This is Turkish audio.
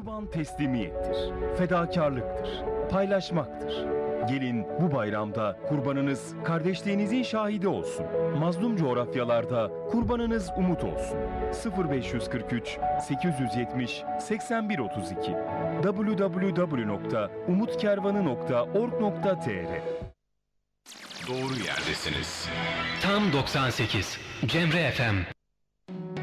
Kurban teslimiyettir, fedakarlıktır, paylaşmaktır. Gelin bu bayramda kurbanınız kardeşliğinizin şahidi olsun. Mazlum coğrafyalarda kurbanınız umut olsun. 0543 870 8132 www.umutkervanı.org.tr Doğru yerdesiniz. Tam 98 Cemre FM.